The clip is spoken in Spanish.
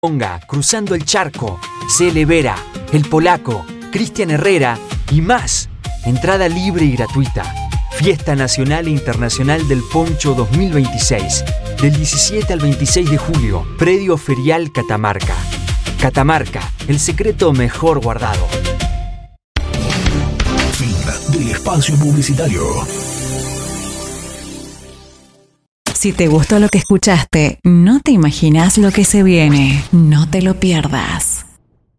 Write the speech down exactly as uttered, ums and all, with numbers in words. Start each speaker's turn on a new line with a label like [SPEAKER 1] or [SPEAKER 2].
[SPEAKER 1] Ponga, Cruzando el Charco, C L Vera, El Polaco, Cristian Herrera y más. Entrada libre y gratuita. Fiesta Nacional e Internacional del Poncho dos mil veintiséis, del diecisiete al veintiséis de julio, Predio Ferial Catamarca. Catamarca, el secreto mejor guardado.
[SPEAKER 2] Fin del espacio publicitario.
[SPEAKER 3] Si te gustó lo que escuchaste, no te imaginas lo que se viene. No te lo pierdas.